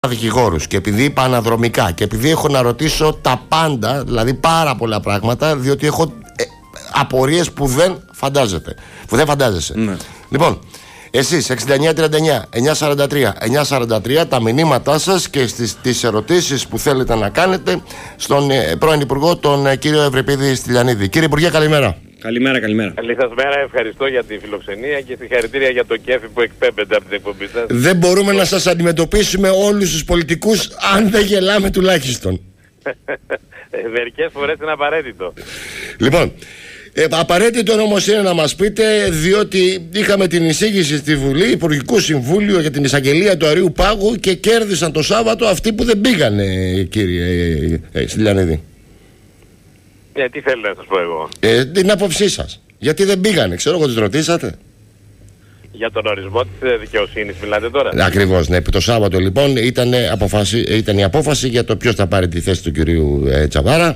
δικηγόρους και επειδή είπα αναδρομικά και επειδή έχω να ρωτήσω τα πάντα, δηλαδή πάρα πολλά πράγματα, διότι έχω απορίες που δεν φαντάζεσαι. Ναι. Λοιπόν, εσείς 6939-943-943 τα μηνύματά σας και τις ερωτήσεις που θέλετε να κάνετε στον πρώην Υπουργό, τον κύριο Ευρυπίδη Στυλιανίδη. Κύριε Υπουργέ, καλημέρα. Καλημέρα. Καλή σας μέρα, ευχαριστώ για τη φιλοξενία και συγχαρητήρια για το κέφι που εκπέμπετε από την εκπομπή σας. Δεν μπορούμε να σας αντιμετωπίσουμε όλους τους πολιτικούς αν δεν γελάμε τουλάχιστον. Μερικές φορές είναι απαραίτητο. Λοιπόν, απαραίτητο όμως είναι να μας πείτε, διότι είχαμε την εισήγηση στη Βουλή, Υπουργικού Συμβούλιο για την εισαγγελία του Αριού Πάγου και κέρδισαν το Σάββατο αυτοί που δεν πήγανε, κύριε Στυλιανίδη. Τι θέλω να σας πω εγώ. Την άποψή σας. Γιατί δεν πήγανε, ξέρω εγώ, τους ρωτήσατε. Για τον ορισμό της δικαιοσύνης μιλάτε τώρα. Ακριβώς, ναι. Το Σάββατο λοιπόν ήταν η απόφαση για το ποιος θα πάρει τη θέση του κυρίου Τσαβάρα.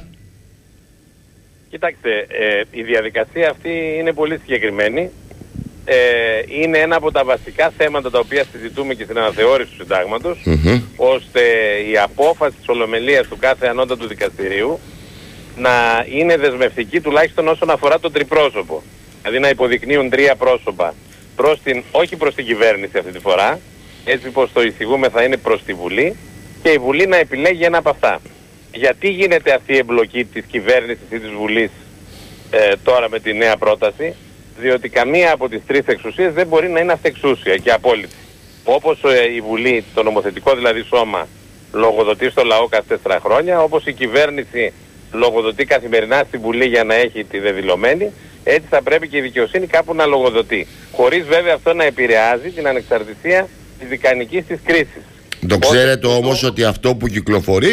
Κοιτάξτε, η διαδικασία αυτή είναι πολύ συγκεκριμένη. Είναι ένα από τα βασικά θέματα τα οποία συζητούμε και στην αναθεώρηση του συντάγματος, ώστε η απόφαση της Ολομελίας του κάθε ανώτατου δικαστηρίου να είναι δεσμευτική τουλάχιστον όσον αφορά το τριπρόσωπο. Δηλαδή να υποδεικνύουν τρία πρόσωπα όχι προς την κυβέρνηση αυτή τη φορά, έτσι πως το εισηγούμε θα είναι προς τη Βουλή και η Βουλή να επιλέγει ένα από αυτά. Γιατί γίνεται αυτή η εμπλοκή της κυβέρνησης ή της Βουλής τώρα με τη νέα πρόταση? Διότι καμία από τις τρεις εξουσίες δεν μπορεί να είναι αυτεξούσια και απόλυτη. Όπως η Βουλή, το νομοθετικό δηλαδή σώμα, λογοδοτεί στο λαό κάθε 4 χρόνια, όπως η κυβέρνηση λογοδοτεί καθημερινά στη Βουλή για να έχει τη δεδηλωμένη, έτσι θα πρέπει και η δικαιοσύνη κάπου να λογοδοτεί. Χωρίς βέβαια αυτό να επηρεάζει την ανεξαρτησία της δικανικής της κρίσης. Το ξέρετε όμως ότι αυτό που κυκλοφορεί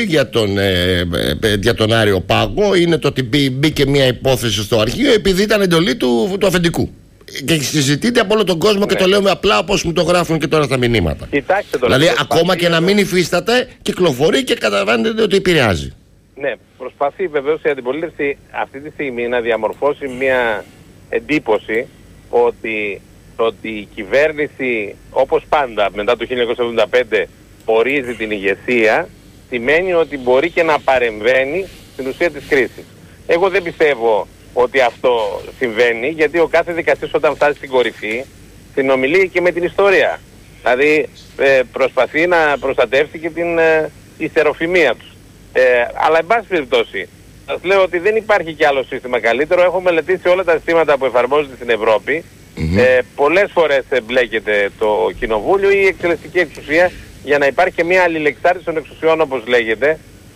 για τον Άριο Πάγο είναι το ότι μπήκε μια υπόθεση στο αρχείο επειδή ήταν εντολή του αφεντικού. Και συζητείται από όλο τον κόσμο και το λέω με απλά όπως μου το γράφουν και τώρα στα μηνύματα. Κοιτάξτε τώρα. Δηλαδή ακόμα και να μην υφίσταται, κυκλοφορεί και καταλαβαίνετε ότι επηρεάζει. Ναι, προσπαθεί βεβαίως η αντιπολίτευση αυτή τη στιγμή να διαμορφώσει μια εντύπωση ότι η κυβέρνηση, όπως πάντα μετά το 1975, ορίζει την ηγεσία, σημαίνει ότι μπορεί και να παρεμβαίνει στην ουσία της κρίσης. Εγώ δεν πιστεύω ότι αυτό συμβαίνει, γιατί ο κάθε δικαστής όταν φτάσει στην κορυφή συνομιλεί και με την ιστορία. Δηλαδή προσπαθεί να προστατεύσει και την ιστεροφημία τους. Αλλά εν πάση περιπτώσει, σας λέω ότι δεν υπάρχει κι άλλο σύστημα καλύτερο. Έχω μελετήσει όλα τα συστήματα που εφαρμόζονται στην Ευρώπη. Πολλές φορές εμπλέκεται το κοινοβούλιο ή η εκτελεστική εξουσία για να υπάρχει και μια αλληλεξάρτηση των εξουσιών, όπως λέγεται,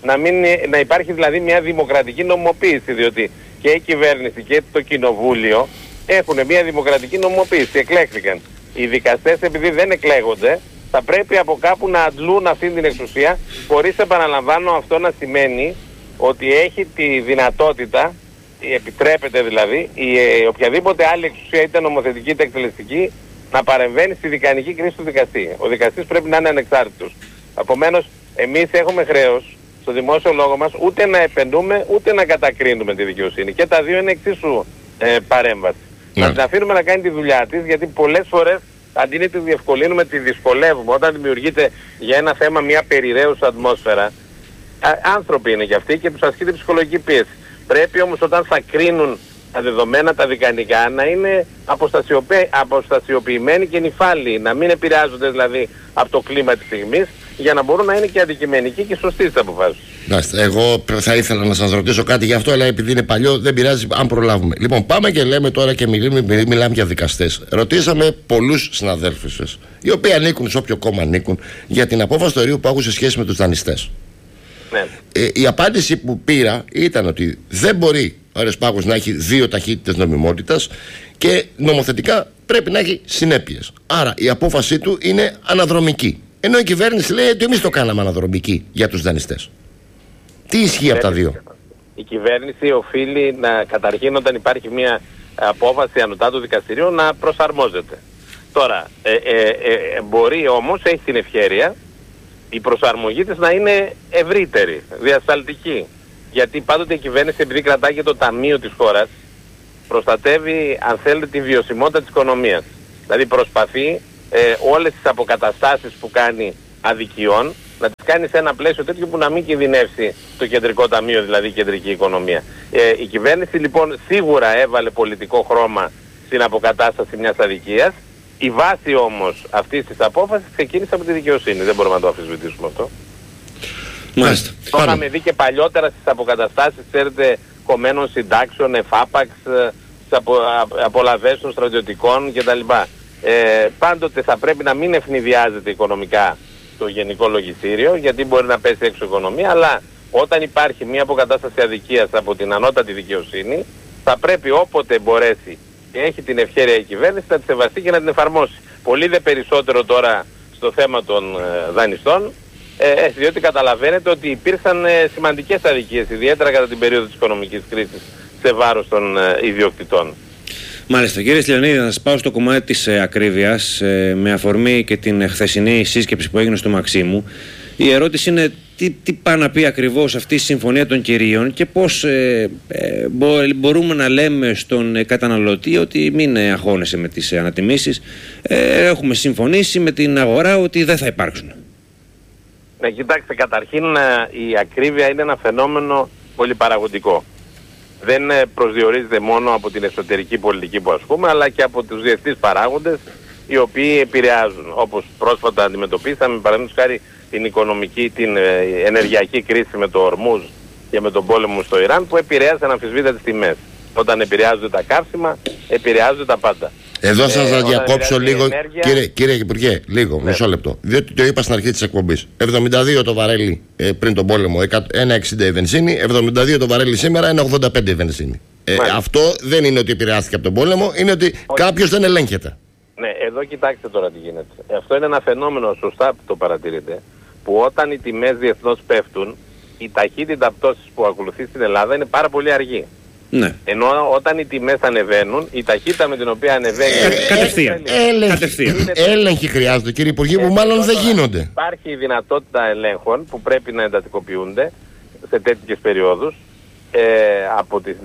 να υπάρχει δηλαδή μια δημοκρατική νομοποίηση, διότι και η κυβέρνηση και το κοινοβούλιο έχουν μια δημοκρατική νομοποίηση, εκλέχθηκαν. Οι δικαστές, επειδή δεν εκλέγονται, θα πρέπει από κάπου να αντλούν αυτή την εξουσία, χωρίς, επαναλαμβάνω, αυτό να σημαίνει ότι έχει τη δυνατότητα, επιτρέπεται δηλαδή, οποιαδήποτε άλλη εξουσία, είτε νομοθετική είτε εκτελεστική, να παρεμβαίνει στη δικανική κρίση του δικαστή. Ο δικαστής πρέπει να είναι ανεξάρτητος. Επομένως, εμείς έχουμε χρέος στο δημόσιο λόγο μας ούτε να επενούμε ούτε να κατακρίνουμε τη δικαιοσύνη. Και τα δύο είναι εξίσου παρέμβαση. Να την αφήνουμε να κάνει τη δουλειά της, γιατί πολλές φορές αντί να τη διευκολύνουμε, τη δυσκολεύουμε. Όταν δημιουργείται για ένα θέμα μια περιραίουσα ατμόσφαιρα, άνθρωποι είναι κι αυτοί και τους ασκείται ψυχολογική πίεση. Πρέπει όμως όταν θα κρίνουν τα δεδομένα τα δικανικά να είναι αποστασιοποιημένοι και νυφάλιοι, να μην επηρεάζονται δηλαδή από το κλίμα της στιγμής, για να μπορούν να είναι και αντικειμενικοί και σωστοί στις αποφάσεις. Εγώ θα ήθελα να σας ρωτήσω κάτι γι' αυτό, αλλά επειδή είναι παλιό δεν πειράζει αν προλάβουμε. Λοιπόν, πάμε και λέμε τώρα και μιλάμε για δικαστές. Ρωτήσαμε πολλούς συναδέλφους σας, οι οποίοι ανήκουν σε όποιο κόμμα ανήκουν, για την απόφαση του Αρείου Πάγου σε σχέση με τους δανειστές. Ναι. Η απάντηση που πήρα ήταν ότι δεν μπορεί ο Άριος Πάγος να έχει δύο ταχύτητες νομιμότητας και νομοθετικά πρέπει να έχει συνέπειες. Άρα η απόφασή του είναι αναδρομική. Ενώ η κυβέρνηση λέει ότι εμείς το κάναμε αναδρομική για τους δανειστές. Τι ισχύει από τα δύο? Η κυβέρνηση οφείλει καταρχήν όταν υπάρχει μια απόφαση ανωτάτου δικαστηρίου να προσαρμόζεται. Τώρα, μπορεί όμως, έχει την ευχέρεια η προσαρμογή της να είναι ευρύτερη, διασταλτική. Γιατί πάντοτε η κυβέρνηση, επειδή κρατάει και το ταμείο της χώρας, προστατεύει, αν θέλετε, τη βιωσιμότητα της οικονομίας. Δηλαδή προσπαθεί όλες τις αποκαταστάσεις που κάνει αδικιών να τις κάνει σε ένα πλαίσιο τέτοιο που να μην κινδυνεύσει το κεντρικό ταμείο, δηλαδή η κεντρική οικονομία. Η κυβέρνηση λοιπόν σίγουρα έβαλε πολιτικό χρώμα στην αποκατάσταση μιας αδικίας. Η βάση όμως αυτής της απόφασης ξεκίνησε από τη δικαιοσύνη. Δεν μπορούμε να το αμφισβητήσουμε αυτό. Μάλιστα. Το είχαμε δει και παλιότερα στις αποκαταστάσεις, ξέρετε, κομμένων συντάξεων, εφάπαξ, απολαβές των στρατιωτικών κτλ. Πάντοτε θα πρέπει να μην ευνηδιάζεται οικονομικά το Γενικό Λογιστήριο, γιατί μπορεί να πέσει έξω οικονομία, αλλά όταν υπάρχει μια αποκατάσταση αδικίας από την ανώτατη δικαιοσύνη, θα πρέπει όποτε μπορέσει και έχει την ευχέρεια η κυβέρνηση να τη σεβαστεί και να την εφαρμόσει. Πολύ δε περισσότερο τώρα στο θέμα των δανειστών, διότι καταλαβαίνετε ότι υπήρξαν σημαντικές αδικίες, ιδιαίτερα κατά την περίοδο της οικονομικής κρίσης, σε βάρος των ιδιοκτητών. Μάλιστα. Κύριε Στυλιανίδη, να σας πάω στο κομμάτι της ακρίβειας, με αφορμή και την χθεσινή σύσκεψη που έγινε στο Μαξίμου. Η ερώτηση είναι τι πάει να πει ακριβώς αυτή η συμφωνία των κυρίων και πώς μπορούμε να λέμε στον καταναλωτή ότι μην αγχώνεσαι με τις ανατιμήσεις. Έχουμε συμφωνήσει με την αγορά ότι δεν θα υπάρξουν. Ναι, κοιτάξτε, καταρχήν η ακρίβεια είναι ένα φαινόμενο πολυπαραγωγικό. Δεν προσδιορίζεται μόνο από την εσωτερική πολιτική που ασκούμε, αλλά και από τους διεθνείς παράγοντες οι οποίοι επηρεάζουν. Όπως πρόσφατα αντιμετωπίσαμε, παραδείγματος χάρη, την ενεργειακή κρίση με το Ορμούζ και με τον πόλεμο στο Ιράν, που επηρεάζει αναμφισβήτητα τις τιμές. Όταν επηρεάζονται τα καύσιμα, επηρεάζονται τα πάντα. Εδώ σας διακόψω λίγο, κύριε Υπουργέ, λίγο, μισό λεπτό. Διότι το είπα στην αρχή της εκπομπής. 72 το βαρέλι πριν τον πόλεμο, 1,60 η βενζίνη, 72 το βαρέλι σήμερα, 1,85 η βενζίνη. Αυτό δεν είναι ότι επηρεάστηκε από τον πόλεμο, είναι ότι κάποιος δεν ελέγχεται. Ναι, εδώ κοιτάξτε τώρα τι γίνεται. Αυτό είναι ένα φαινόμενο, σωστά το παρατηρείτε, που όταν οι τιμές διεθνώς πέφτουν, η ταχύτητα πτώσης που ακολουθεί στην Ελλάδα είναι πάρα πολύ αργή. Ναι. Ενώ όταν οι τιμές ανεβαίνουν, η ταχύτητα με την οποία ανεβαίνει... Κατευθείαν. Έλεγχοι χρειάζονται, κύριε Υπουργέ, που μάλλον δεν γίνονται. Υπάρχει η δυνατότητα ελέγχων που πρέπει να εντατικοποιούνται σε τέτοιες περιόδους από τις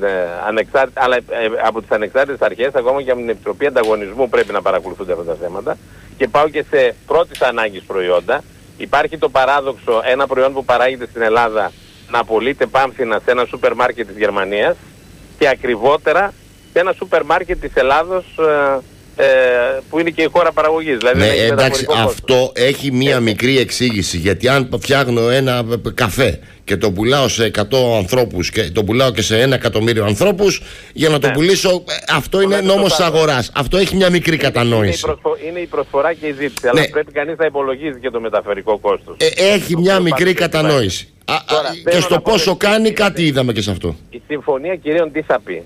ανεξάρτητες αρχές, ακόμα και από την Επιτροπή Ανταγωνισμού πρέπει να παρακολουθούνται αυτά τα θέματα. Και πάω και σε πρώτης ανάγκης προϊόντα. Υπάρχει το παράδοξο ένα προϊόν που παράγεται στην Ελλάδα να πωλείται πάμφθηνα σε ένα σούπερ μάρκετ της Γερμανίας και ακριβότερα σε ένα σούπερ μάρκετ της Ελλάδος που είναι και η χώρα παραγωγής. Δηλαδή ναι, εντάξει, αυτό έχει μία μικρή εξήγηση. Γιατί αν φτιάχνω ένα καφέ και το πουλάω σε 100 ανθρώπους και το πουλάω και σε 1 εκατομμύριο ανθρώπους, για να το πουλήσω, αυτό είναι νόμος της αγοράς. Αυτό έχει μια μικρή κατανόηση. Είναι η προσφορά και η ζήτηση, αλλά πρέπει κανείς να υπολογίζει και το μεταφερικό κόστος. Έχει μια μικρή κατανόηση. Και στο πόσο κάνει, κάτι είδαμε και σε αυτό. Η συμφωνία κυρίων τι θα πει.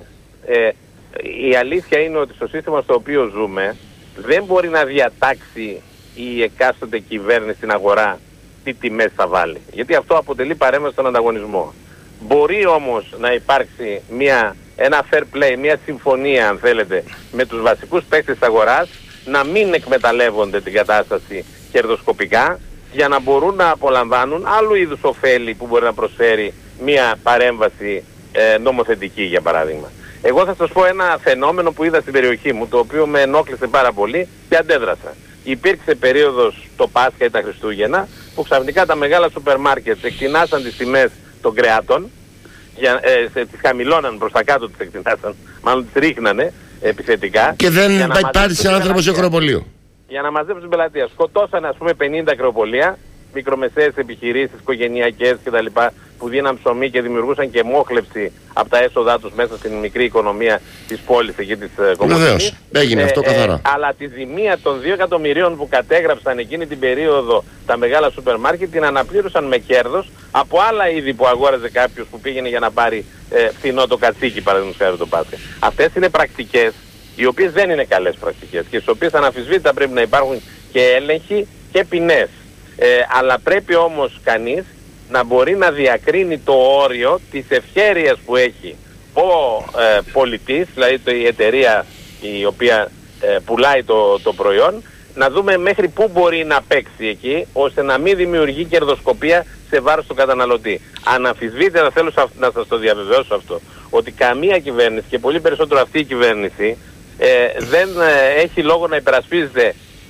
Η αλήθεια είναι ότι στο σύστημα στο οποίο ζούμε δεν μπορεί να διατάξει η εκάστοτε κυβέρνηση στην αγορά τι τιμές θα βάλει. Γιατί αυτό αποτελεί παρέμβαση στον ανταγωνισμό. Μπορεί όμως να υπάρξει ένα fair play, μια συμφωνία αν θέλετε με τους βασικούς παίκτες της αγοράς να μην εκμεταλλεύονται την κατάσταση κερδοσκοπικά για να μπορούν να απολαμβάνουν άλλου είδους ωφέλη που μπορεί να προσφέρει μια παρέμβαση νομοθετική για παράδειγμα. Εγώ θα σας πω ένα φαινόμενο που είδα στην περιοχή μου, το οποίο με ενόχλησε πάρα πολύ και αντέδρασα. Υπήρξε περίοδος το Πάσχα ή τα Χριστούγεννα, που ξαφνικά τα μεγάλα σούπερ μάρκετ εκτινάσαν τις τιμές των κρεάτων, τις χαμηλώναν προς τα κάτω, τις εκτινάσαν, μάλλον τις ρίχνανε επιθετικά. Και δεν πάτησε άνθρωπος σε κρεοπολείο. Για να μαζέψουν την πελατεία. Σκοτώσανε ας πούμε 50 κρεοπολεία, μικρομεσαίες επιχειρήσεις, οικογενειακές κτλ. Που δίναν ψωμί και δημιουργούσαν και μόχλευση από τα έσοδά τους μέσα στην μικρή οικονομία της πόλης εκεί της Κομωτινής. Βεβαίως, έγινε αυτό καθαρά. Αλλά τη ζημία των 2 εκατομμυρίων που κατέγραψαν εκείνη την περίοδο τα μεγάλα σούπερ μάρκετ την αναπλήρωσαν με κέρδος από άλλα είδη που αγόραζε κάποιος που πήγαινε για να πάρει φθηνό το κατσίκι, παραδείγματος χάρη το Πάσχα. Αυτές είναι πρακτικές οι οποίες δεν είναι καλές πρακτικές και στις οποίες αναμφισβήτητα πρέπει να υπάρχουν και έλεγχοι και ποινές. Αλλά πρέπει όμως κανείς να μπορεί να διακρίνει το όριο της ευχέρειας που έχει ο πολιτής, δηλαδή η εταιρεία η οποία πουλάει το προϊόν, να δούμε μέχρι πού μπορεί να παίξει εκεί, ώστε να μην δημιουργεί κερδοσκοπία σε βάρος του καταναλωτή. Αναμφισβήτητα θέλω να σας το διαβεβαιώσω αυτό, ότι καμία κυβέρνηση και πολύ περισσότερο αυτή η κυβέρνηση δεν έχει λόγο να υπερασπίζεται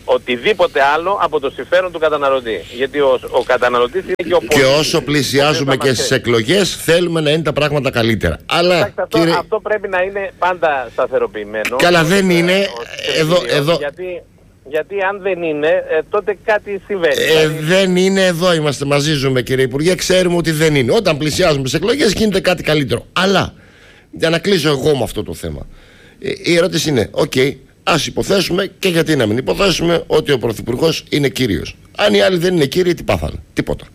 οτιδήποτε άλλο από το συμφέρον του καταναλωτή. Γιατί ο καταναλωτής είναι και ο πολίτης. Και όσο πλησιάζουμε και στις εκλογές θέλουμε να είναι τα πράγματα καλύτερα. Αλλά αυτό πρέπει να είναι πάντα σταθεροποιημένο. Καλά δεν είναι. Εδώ. Γιατί αν δεν είναι, τότε κάτι συμβαίνει. Δεν είναι, εδώ είμαστε, μαζί ζούμε κύριε Υπουργέ, ξέρουμε ότι δεν είναι. Όταν πλησιάζουμε στις εκλογές γίνεται κάτι καλύτερο. Αλλά, για να κλείσω εγώ με αυτό το θέμα, η ερώτηση είναι, ας υποθέσουμε, και γιατί να μην υποθέσουμε, ότι ο Πρωθυπουργός είναι κύριος. Αν οι άλλοι δεν είναι κύριοι, τι πάθανε? Τίποτα.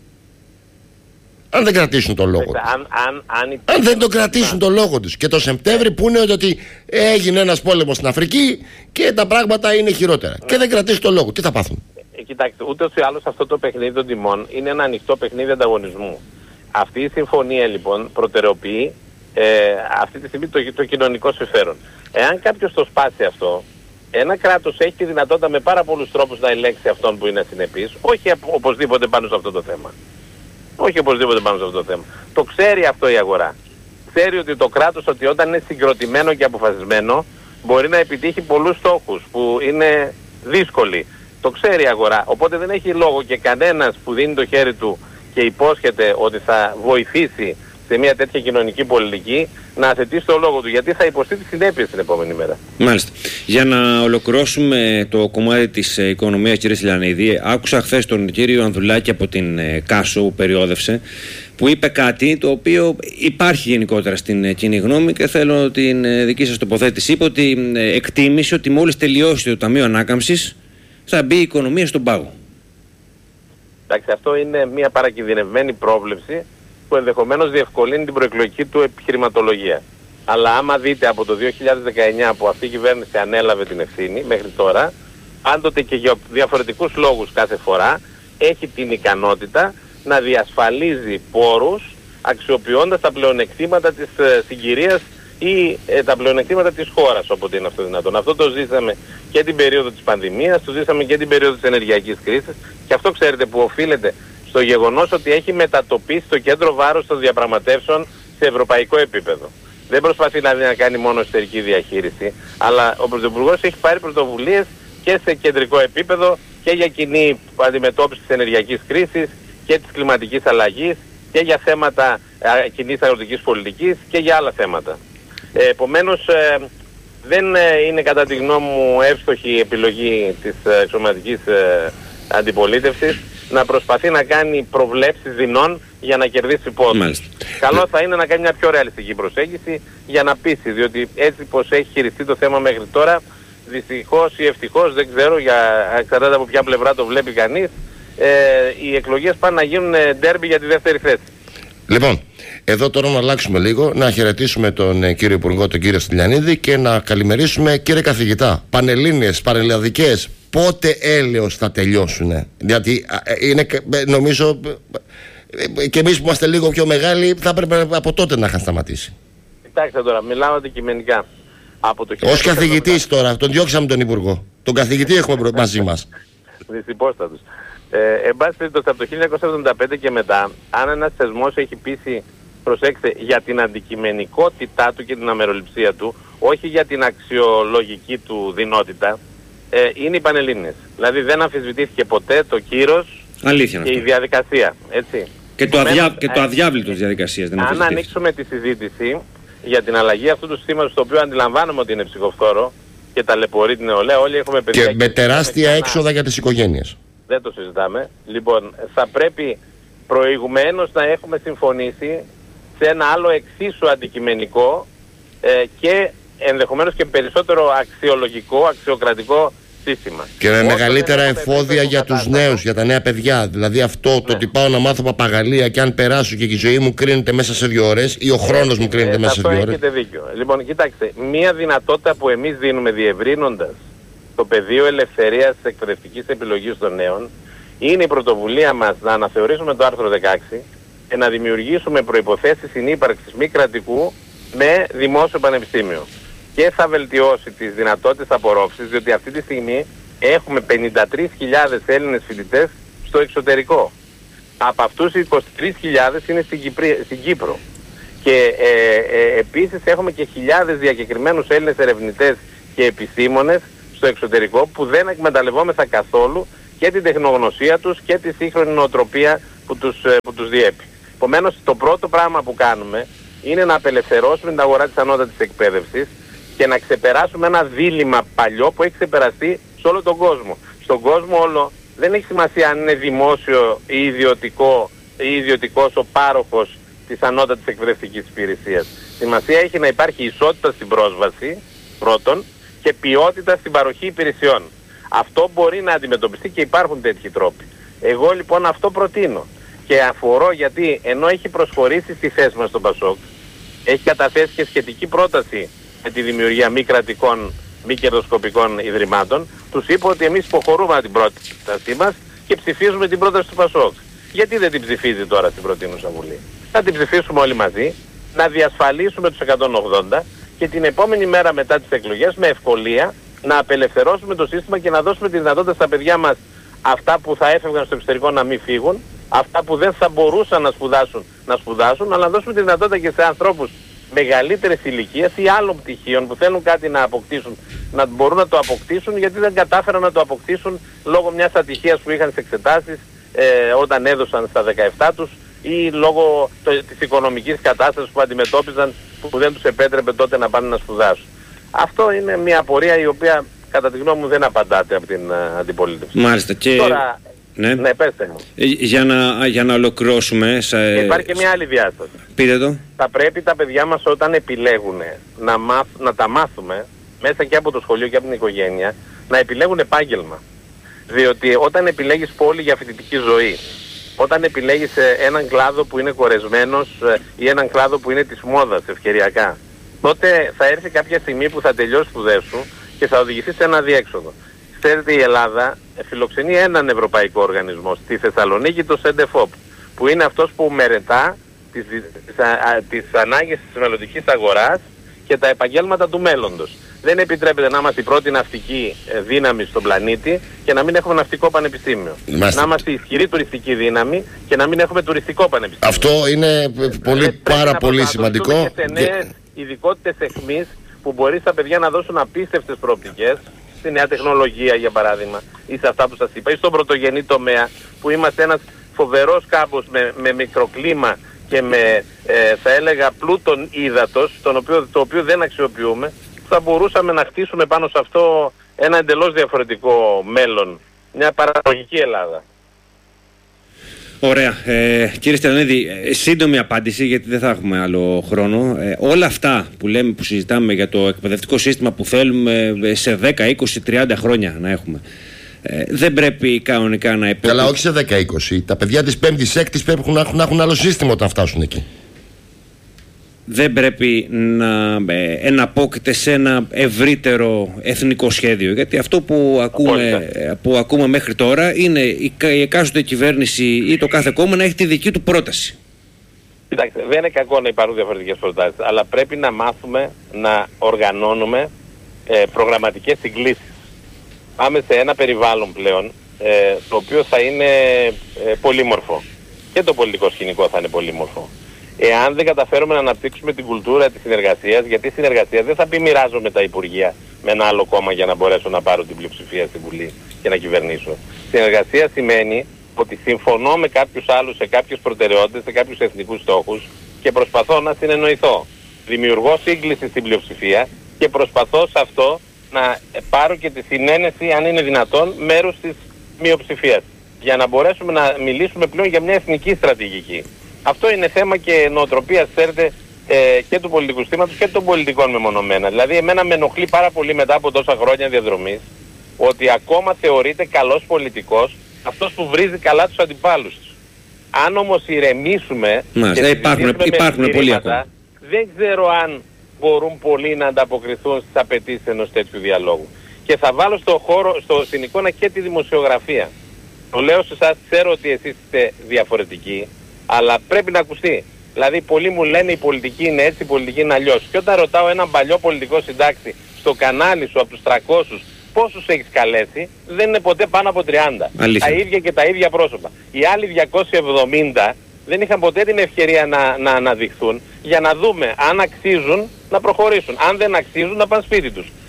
Αν δεν κρατήσουν τον λόγο τους. Αν δεν τον κρατήσουν τον λόγο τους. Και το Σεπτέμβρη που είναι ότι έγινε ένας πόλεμος στην Αφρική και τα πράγματα είναι χειρότερα. Και δεν κρατήσουν τον λόγο. Τι θα πάθουν? Κοιτάξτε, ούτως ή άλλως αυτό το παιχνίδι των τιμών είναι ένα ανοιχτό παιχνίδι ανταγωνισμού. Αυτή η συμφωνία λοιπόν προτεραιοποιεί αυτή τη στιγμή το κοινωνικό συμφέρον. Εάν κάποιος το σπάσει αυτό, ένα κράτος έχει τη δυνατότητα με πάρα πολλούς τρόπους να ελέγξει αυτόν που είναι ασυνεπής, όχι οπωσδήποτε πάνω σε αυτό το θέμα. Όχι οπωσδήποτε πάνω σε αυτό το θέμα. Το ξέρει αυτό η αγορά. Ξέρει ότι το κράτος, ότι όταν είναι συγκροτημένο και αποφασισμένο, μπορεί να επιτύχει πολλούς στόχους που είναι δύσκολοι. Το ξέρει η αγορά. Οπότε δεν έχει λόγο και κανένας που δίνει το χέρι του και υπόσχεται ότι θα βοηθήσει σε μια τέτοια κοινωνική πολιτική να αθετήσει το λόγο του, γιατί θα υποστεί τις συνέπειες την επόμενη μέρα. Μάλιστα. Για να ολοκληρώσουμε το κομμάτι της οικονομίας, κύριε Στυλιανίδη, άκουσα χθες τον κύριο Ανδουλάκη από την Κάσο που περιόδευσε, που είπε κάτι το οποίο υπάρχει γενικότερα στην κοινή γνώμη και θέλω την δική σας τοποθέτηση. Είπε ότι εκτίμησε ότι μόλις τελειώσει το Ταμείο Ανάκαμψης θα μπει η οικονομία στον πάγο. Εντάξει, αυτό είναι μια παρακινδυνευμένη πρόβλεψη που ενδεχομένως διευκολύνει την προεκλογική του επιχειρηματολογία. Αλλά άμα δείτε από το 2019 που αυτή η κυβέρνηση ανέλαβε την ευθύνη μέχρι τώρα, πάντοτε και για διαφορετικούς λόγους κάθε φορά, έχει την ικανότητα να διασφαλίζει πόρους αξιοποιώντας τα πλεονεκτήματα της συγκυρίας ή τα πλεονεκτήματα της χώρας, όποτε είναι αυτό δυνατόν. Αυτό το ζήσαμε και την περίοδο της πανδημίας, το ζήσαμε και την περίοδο της ενεργειακής κρίσης, και αυτό ξέρετε που οφείλεται στο γεγονός ότι έχει μετατοπίσει το κέντρο βάρους των διαπραγματεύσεων σε ευρωπαϊκό επίπεδο. Δεν προσπαθεί να κάνει μόνο εσωτερική διαχείριση, αλλά ο Πρωθυπουργός έχει πάρει πρωτοβουλίες και σε κεντρικό επίπεδο και για κοινή αντιμετώπιση της ενεργειακής κρίσης και της κλιματικής αλλαγής και για θέματα κοινής αγροτικής πολιτικής και για άλλα θέματα. Επομένως, δεν είναι κατά τη γνώμη μου εύστοχη η επιλογή της εξωματικής αντιπολίτευσης να προσπαθεί να κάνει προβλέψεις δεινών για να κερδίσει πόντους. Καλό θα είναι να κάνει μια πιο ρεαλιστική προσέγγιση για να πείσει, διότι έτσι πως έχει χειριστεί το θέμα μέχρι τώρα, δυστυχώς ή ευτυχώς, δεν ξέρω, εξαρτάται από ποια πλευρά το βλέπει κανείς, οι εκλογές πάνε να γίνουν ντέρμπι για τη δεύτερη θέση. Λοιπόν, εδώ τώρα να αλλάξουμε λίγο, να χαιρετήσουμε τον κύριο Υπουργό, τον κύριο Στυλιανίδη, και να καλημερίσουμε, κύριε καθηγητά, πανελλήνιες, πανελλαδικές, πότε έλεος θα τελειώσουνε? Γιατί είναι, νομίζω, και εμείς που είμαστε λίγο πιο μεγάλοι θα έπρεπε από τότε να είχαν σταματήσει. Κοιτάξτε τώρα, μιλάω αντικειμενικά. Ως καθηγητής τώρα, τον διώξαμε τον Υπουργό. Τον καθηγητή έχουμε μαζί μας. Δυσυπόστατος. Εν πάση περιπτώσει, από το 1975 και μετά, αν ένας θεσμός έχει πείσει, προσέξτε, για την αντικειμενικότητά του και την αμεροληψία του, όχι για την αξιολογική του δυνότητα, είναι οι Πανελλήνιες. Δηλαδή δεν αμφισβητήθηκε ποτέ το κύρος και η διαδικασία. Έτσι. Και το αδιάβλητο της διαδικασίας δεν αμφισβητήθηκε. Αν ανοίξουμε τη συζήτηση για την αλλαγή αυτού του συστήματος, το οποίο αντιλαμβάνομαι ότι είναι ψυχοφθόρο και ταλαιπωρεί την νεολαία, όλοι έχουμε παιδιά και με τεράστια έξοδα για τις οικογένειες. Δεν το συζητάμε. Λοιπόν, θα πρέπει προηγουμένως να έχουμε συμφωνήσει σε ένα άλλο εξίσου αντικειμενικό και ενδεχομένως και περισσότερο αξιολογικό, αξιοκρατικό σύστημα. Και με μεγαλύτερα εφόδια για τους νέους, για τα νέα παιδιά. Δηλαδή αυτό το ότι πάω να μάθω παπαγαλία και αν περάσω και η ζωή μου κρίνεται μέσα σε 2 ώρες ή ο χρόνος μου κρίνεται μέσα σε 2 ώρες. Έχετε δίκιο. Λοιπόν, κοιτάξτε, μία δυνατότητα που εμείς δίνουμε διευρύνοντας το πεδίο ελευθερίας της εκπαιδευτικής επιλογής των νέων είναι η πρωτοβουλία μας να αναθεωρήσουμε το άρθρο 16 και να δημιουργήσουμε προϋποθέσεις συνύπαρξης μη κρατικού με δημόσιο πανεπιστήμιο. Και θα βελτιώσει τις δυνατότητες απορρόφησης, διότι αυτή τη στιγμή έχουμε 53.000 Έλληνες φοιτητές στο εξωτερικό. Από αυτούς οι 23.000 είναι στην Κύπρο. Και επίσης έχουμε και χιλιάδες διακεκριμένους Έλληνες ερευνητές και επιστήμονες στο εξωτερικό που δεν εκμεταλλευόμεθα καθόλου και την τεχνογνωσία τους και τη σύγχρονη νοοτροπία που τους διέπει. Επομένως, το πρώτο πράγμα που κάνουμε είναι να απελευθερώσουμε την αγορά της ανώτατης εκπαίδευσης και να ξεπεράσουμε ένα δίλημμα παλιό που έχει ξεπεραστεί σε όλο τον κόσμο. Στον κόσμο όλο δεν έχει σημασία αν είναι δημόσιο ή ιδιωτικό ή ιδιωτικός ο πάροχος της ανώτατης εκπαιδευτικής υπηρεσίας. Σημασία έχει να υπάρχει ισότητα στην πρόσβαση, πρώτον, και ποιότητα στην παροχή υπηρεσιών. Αυτό μπορεί να αντιμετωπιστεί και υπάρχουν τέτοιοι τρόποι. Εγώ λοιπόν αυτό προτείνω και αφορώ γιατί ενώ έχει προσχωρήσει στη θέση μας στον ΠΑΣΟΚ, έχει καταθέσει και σχετική πρόταση με τη δημιουργία μη κρατικών, μη κερδοσκοπικών ιδρυμάτων, τους είπα ότι εμείς υποχωρούμε από την πρότασή μας και ψηφίζουμε την πρόταση του ΠΑΣΟΚ. Γιατί δεν την ψηφίζει τώρα στην προτείνουσα Βουλή? Θα την ψηφίσουμε όλοι μαζί, να διασφαλίσουμε τους 180 και την επόμενη μέρα μετά τις εκλογές με ευκολία να απελευθερώσουμε το σύστημα και να δώσουμε τη δυνατότητα στα παιδιά μας αυτά που θα έφευγαν στο εξωτερικό να μην φύγουν, αυτά που δεν θα μπορούσαν να σπουδάσουν, αλλά να δώσουμε τη δυνατότητα και σε ανθρώπους μεγαλύτερης ηλικίας ή άλλων πτυχίων που θέλουν κάτι να αποκτήσουν, να μπορούν να το αποκτήσουν γιατί δεν κατάφεραν να το αποκτήσουν λόγω μιας ατυχίας που είχαν στις εξετάσεις όταν έδωσαν στα 17 τους ή λόγω της οικονομικής κατάστασης που αντιμετώπιζαν που δεν τους επέτρεπε τότε να πάνε να σπουδάσουν. Αυτό είναι μια απορία η οποία κατά τη γνώμη μου δεν απαντάται από την αντιπολίτευση. Μάλιστα. Και... Τώρα, ναι, πέστε μου. Για να ολοκληρώσουμε... Υπάρχει και μια άλλη διάσταση. Πείτε το. Θα πρέπει τα παιδιά μας όταν επιλέγουν να τα μάθουμε μέσα και από το σχολείο και από την οικογένεια να επιλέγουν επάγγελμα. Διότι όταν επιλέγεις πόλη για φοιτητική ζωή, όταν επιλέγεις έναν κλάδο που είναι κορεσμένος ή έναν κλάδο που είναι της μόδας ευκαιριακά, τότε θα έρθει κάποια στιγμή που θα τελειώσει σπουδές σου και θα οδηγηθεί σε ένα διέξοδο. Ξέρετε, η Ελλάδα φιλοξενεί έναν ευρωπαϊκό οργανισμό στη Θεσσαλονίκη, το ΣΕΝΤΕΦΟΠ, που είναι αυτός που μελετά τις ανάγκες της μελλοντικής αγοράς και τα επαγγέλματα του μέλλοντος. Δεν επιτρέπεται να είμαστε η πρώτη ναυτική δύναμη στον πλανήτη και να μην έχουμε ναυτικό πανεπιστήμιο. Να είμαστε ισχυρή τουριστική δύναμη και να μην έχουμε τουριστικό πανεπιστήμιο. Αυτό είναι πάρα πολύ σημαντικό. Και σε νέες ειδικότητες εχμής που μπορεί στα παιδιά να δώσουν απίστευτες προοπτικές, στη νέα τεχνολογία για παράδειγμα, ή σε αυτά που σας είπα, ή στον πρωτογενή τομέα που είμαστε ένας φοβερός κάμπος με μικροκλίμα και με θα έλεγα πλούτον ύδατος, το οποίο δεν αξιοποιούμε. Θα μπορούσαμε να χτίσουμε πάνω σε αυτό ένα εντελώς διαφορετικό μέλλον, μια παραγωγική Ελλάδα. Ωραία. Κύριε Στυλιανίδη, σύντομη απάντηση γιατί δεν θα έχουμε άλλο χρόνο. Όλα αυτά που λέμε, που συζητάμε για το εκπαιδευτικό σύστημα που θέλουμε σε 10, 20, 30 χρόνια να έχουμε, δεν πρέπει κανονικά να υπόκειται. Καλά, όχι σε 10-20. Τα παιδιά της 5ης, 6ης πρέπει να έχουν άλλο σύστημα όταν φτάσουν εκεί. Δεν πρέπει να εναπόκειται σε ένα ευρύτερο εθνικό σχέδιο. Γιατί αυτό που ακούμε μέχρι τώρα είναι η εκάστοτε κυβέρνηση ή το κάθε κόμμα να έχει τη δική του πρόταση. Κοιτάξτε, δεν είναι κακό να υπάρχουν διαφορετικές προτάσεις, αλλά πρέπει να μάθουμε να οργανώνουμε προγραμματικές συγκλήσεις. Πάμε σε ένα περιβάλλον πλέον το οποίο θα είναι πολύμορφο. Και το πολιτικό σκηνικό θα είναι πολύμορφο. Εάν δεν καταφέρουμε να αναπτύξουμε την κουλτούρα της συνεργασίας, γιατί η συνεργασία δεν θα πει μοιράζομαι τα υπουργεία με ένα άλλο κόμμα για να μπορέσω να πάρω την πλειοψηφία στη Βουλή και να κυβερνήσω. Συνεργασία σημαίνει ότι συμφωνώ με κάποιους άλλους σε κάποιες προτεραιότητες, σε κάποιους εθνικούς στόχους και προσπαθώ να συνεννοηθώ. Δημιουργώ σύγκληση στην πλειοψηφία και προσπαθώ σε αυτό να πάρω και τη συνένεση, αν είναι δυνατόν, μέρους της μειοψηφίας. Για να μπορέσουμε να μιλήσουμε πλέον για μια εθνική στρατηγική. Αυτό είναι θέμα και νοοτροπίας, ξέρετε, και του πολιτικού συστήματος και των πολιτικών μεμονωμένα. Δηλαδή, εμένα με ενοχλεί πάρα πολύ μετά από τόσα χρόνια διαδρομής ότι ακόμα θεωρείται καλός πολιτικός αυτός που βρίζει καλά τους αντιπάλους του. Αν όμως ηρεμήσουμε και υπάρχουν πολλοί ακόμα, δεν ξέρω αν μπορούν πολλοί να ανταποκριθούν στις απαιτήσεις ενός τέτοιου διαλόγου. Και θα βάλω στην εικόνα και τη δημοσιογραφία. Το λέω σε εσάς, ξέρω ότι εσείς είστε διαφορετικοί, αλλά πρέπει να ακουστεί. Δηλαδή πολλοί μου λένε η πολιτική είναι έτσι, η πολιτική είναι αλλιώς. Και όταν ρωτάω έναν παλιό πολιτικό συντάκτη στο κανάλι σου από τους 300 πόσους έχεις καλέσει, δεν είναι ποτέ πάνω από 30. Αλήθεια. Τα ίδια και τα ίδια πρόσωπα. Οι άλλοι 270 δεν είχαν ποτέ την ευκαιρία να αναδειχθούν για να δούμε αν αξίζουν να προχωρήσουν. Αν δεν αξίζουν να πάνε σπίτι τους.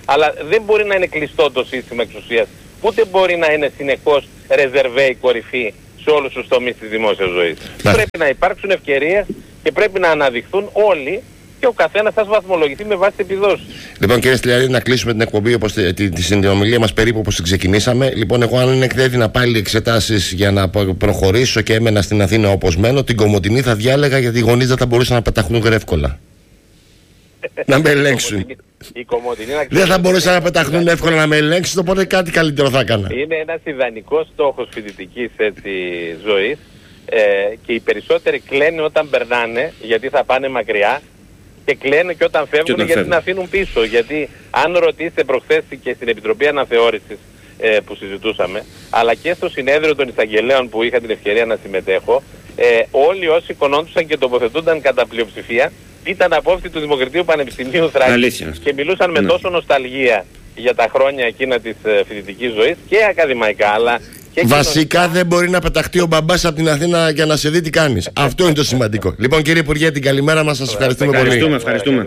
Αλλά δεν μπορεί να είναι κλειστό το σύστημα εξουσίας, ούτε μπορεί να είναι συνεχώς ρεζερβέ η κορυφή σε όλους τους τομείς της δημόσιας ζωής. Πρέπει να υπάρξουν ευκαιρίες και πρέπει να αναδειχθούν όλοι και ο καθένας θα βαθμολογηθεί με βάση τις επιδόσεις. Λοιπόν, κύριε Στυλιανίδη, να κλείσουμε την εκπομπή όπως τη συνομιλία μας περίπου όπως την ξεκινήσαμε. Λοιπόν, εγώ αν έδινα πάλι εξετάσεις για να προχωρήσω και έμενα στην Αθήνα όπως μένω, την Κομοτηνή θα διάλεγα, γιατί οι γονείς δεν θα μπορούσαν να πεταχούν εύκολα. Να με ελέγξουν. Δεν θα μπορούσαν να πεταχούν εύκολα να με ελέγξουν, οπότε κάτι καλύτερο θα έκανα. Είναι ένας ιδανικός στόχος φοιτητικής ζωής και οι περισσότεροι κλαίνουν όταν περνάνε γιατί θα πάνε μακριά και κλαίνουν και όταν φεύγουν γιατί να αφήνουν πίσω. Γιατί αν ρωτήσετε προχθές και στην Επιτροπή Αναθεώρησης που συζητούσαμε, αλλά και στο συνέδριο των εισαγγελέων που είχα την ευκαιρία να συμμετέχω, όλοι όσοι σηκωνόντουσαν και τοποθετούνταν κατά πλειοψηφία ήταν απόφοιοι του Δημοκρατίου Πανεπιστημίου Θράκης και μιλούσαν με τόσο νοσταλγία για τα χρόνια εκείνα της φοιτητικής ζωής και ακαδημαϊκά, αλλά και βασικά δεν μπορεί να πεταχτεί ο μπαμπάς από την Αθήνα για να σε δει τι κάνεις. Αυτό είναι το σημαντικό. Λοιπόν, κύριε Υπουργέ, την καλημέρα μας, σας ευχαριστούμε πολύ. Ευχαριστούμε.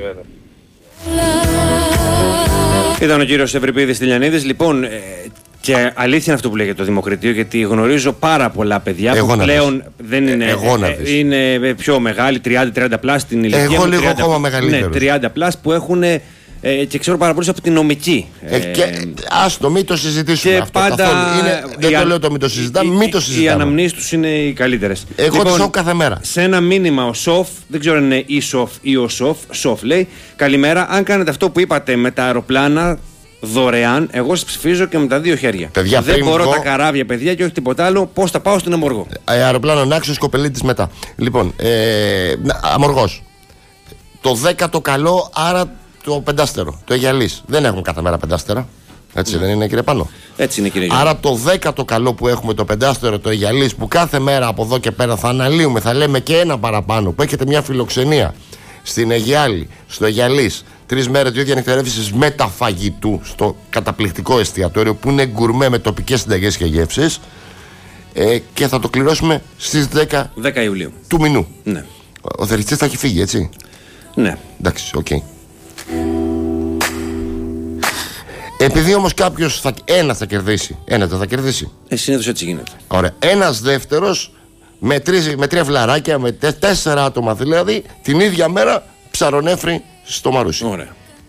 Ήταν ο κύριος Ευρυπίδης Στυλιανίδης. Λοιπόν, και αλήθεια είναι αυτό που λέγεται το Δημοκρατείο, γιατί γνωρίζω πάρα πολλά παιδιά που πλέον δεν είναι. Είναι πιο μεγάλοι, 30 πλάς στην ηλικία. Εγώ λίγο ακόμα μεγαλύτερο. Ναι, 30 πλάς που έχουν. Και ξέρω πάρα πολλούς από την νομική. Και άστο, μην το συζητήσουμε και αυτό πάντα δεν το λέω το μην το συζητάμε, μην το συζητάμε. Οι αναμνήσεις τους είναι οι καλύτερες. Εγώ λοιπόν, το σοφ κάθε μέρα. Σε ένα μήνυμα ο Σοφ, δεν ξέρω αν είναι η Σοφ ή ο Σοφ λέει: καλημέρα, αν κάνετε αυτό που είπατε με τα αεροπλάνα δωρεάν, εγώ σας ψηφίζω και με τα δύο χέρια. Παιδιά, δεν μπορώ τα καράβια, παιδιά, και όχι τίποτα άλλο. Πώς θα πάω στην Αμοργό. Αεροπλάνο Νάξος, Κοπελίτης μετά. Λοιπόν, Αμοργός. Το 10ο καλό, άρα το πεντάστερο, το Αιγιαλής. Δεν έχουμε κάθε μέρα πεντάστερα. Έτσι δεν είναι, κύριε Πάνο? Έτσι είναι, κύριε. Άρα το 10ο καλό που έχουμε, το πεντάστερο, το Αιγιαλής, που κάθε μέρα από εδώ και πέρα θα αναλύουμε, θα λέμε και ένα παραπάνω, που έχετε μια φιλοξενία στην Αιγιάλη, στο Αιγιαλής, 3 μέρες, 2 διανυκτερεύσεις μεταφαγητού στο καταπληκτικό εστιατόριο που είναι γκουρμέ με τοπικές συνταγές και γεύσεις, και θα το κληρώσουμε στις 10 Ιουλίου του μηνού. Ναι. Ο θεριτής θα έχει φύγει, έτσι? Ναι. Εντάξει, οκ. Επειδή όμως κάποιος ένας θα κερδίσει, ένας δεν θα κερδίσει. Συνήθως έτσι γίνεται. Ωραία. Ένας δεύτερος με 3 βλαράκια, με 4 άτομα δηλαδή, την ίδια μέρα ψαρονέφρι στο Μαρούσι. Ωραία.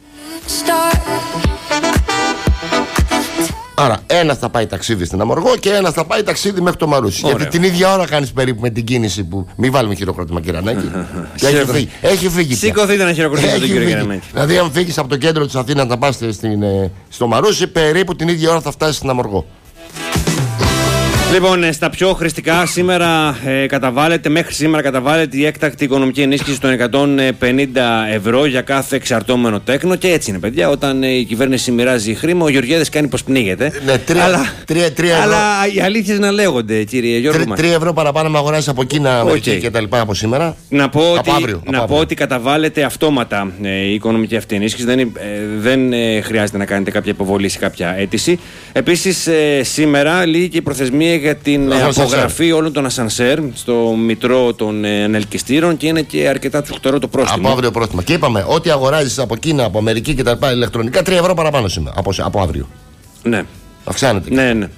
Άρα ένας θα πάει ταξίδι στην Αμοργό και ένας θα πάει ταξίδι μέχρι το Μαρούσι. Ωραία. Γιατί την ίδια ώρα κάνεις περίπου με την κίνηση που. Μην βάλουμε χειροκρότημα, κύριε Ανάκη. Έχει φύγει. Σήκωθείτε να χειροκροτήσετε τον κύριο Ανάκη. Δηλαδή, αν φύγεις από το κέντρο της Αθήνας να πας στο Μαρούσι, περίπου την ίδια ώρα θα φτάσεις στην Αμοργό. Λοιπόν, στα πιο χρηστικά σήμερα μέχρι σήμερα καταβάλλεται η έκτακτη οικονομική ενίσχυση των 150 ευρώ για κάθε εξαρτώμενο τέκνο. Και έτσι είναι, παιδιά. Όταν η κυβέρνηση μοιράζει χρήμα, ο Γεωργιάδης κάνει πως πνίγεται. Ναι, 3 αλλά οι αλήθειες να λέγονται, κύριε Γιώργο. 3 ευρώ παραπάνω να αγοράσει από Κίνα, Αμερική και τα λοιπά από σήμερα. Να πω ότι καταβάλλεται αυτόματα η οικονομική αυτή ενίσχυση. Δεν χρειάζεται να κάνετε κάποια υποβολή σε κάποια αίτηση. Επίσης, σήμερα λύγει και η προθεσμία για την απογραφή όλων των ασανσέρ στο μητρό των ανελκυστήρων και είναι και αρκετά τσουχτερό το πρόστιμο. Από αύριο πρόστιμο. Και είπαμε, ό,τι αγοράζεις από Κίνα, από Αμερική και τα λοιπά ηλεκτρονικά, 3 ευρώ παραπάνω σήμερα. Από αύριο. Ναι. Αυξάνεται. Ναι.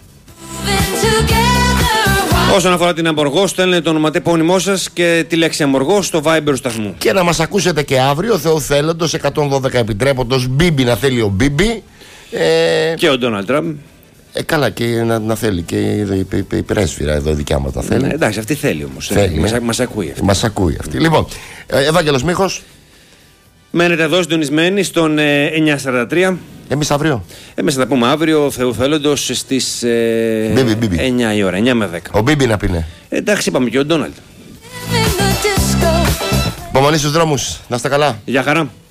Όσον αφορά την Αμοργό, στέλνετε το ονοματεπώνυμό σας και τη λέξη Αμοργό στο Viber του σταθμού. Και να μας ακούσετε και αύριο, Θεού θέλοντος, 112 επιτρέποντος, Μπίμπι να θέλει ο Μπίμπι. Και ο Ντόναλντ Τραμπ. Καλά, και να θέλει και η πρέσβυρα εδώ δικιά μας να θέλει. Ναι, εντάξει, αυτή θέλει όμως. Μας ακούει αυτή. Μας ακούει αυτή. Λοιπόν, Ευάγγελος Μίχος. Μένετε εδώ συντονισμένοι στον 943. Εμείς αύριο. Εμείς θα τα πούμε αύριο, Θεού θέλοντος, στις 9 η ώρα, 9 με 10. Ο Μπίμπι να πει ναι. Εντάξει, είπαμε και ο Ντόναλντ. Υπομονή στους δρόμους. Να είστε καλά. Γεια χαρά.